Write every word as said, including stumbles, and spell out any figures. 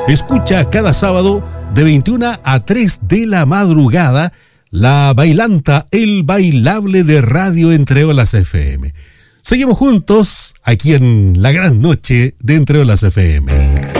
Escucha cada sábado de veintiuna a tres de la madrugada la bailanta, el bailable de Radio Entre Olas F M. Seguimos juntos aquí en la gran noche de Entre Olas F M.